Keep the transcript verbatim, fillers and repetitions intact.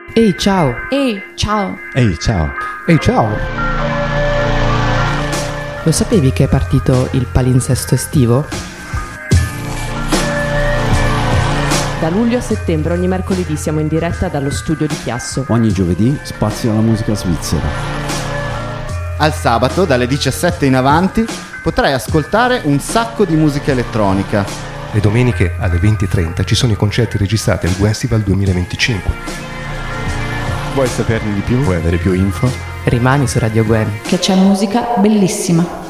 Ehi, ciao! Ehi, ciao! Ehi, ciao! Ehi, ciao! Lo sapevi che è partito il palinsesto estivo? Da luglio a settembre ogni mercoledì siamo in diretta dallo studio di Chiasso. Ogni giovedì spazio alla musica svizzera. Al sabato, dalle diciassette in avanti, potrai ascoltare un sacco di musica elettronica. Le domeniche alle venti e trenta ci sono i concerti registrati al Festival duemilaventicinque. Vuoi saperne di più? Vuoi avere più info? Rimani su Radio Gwen. Che c'è musica bellissima.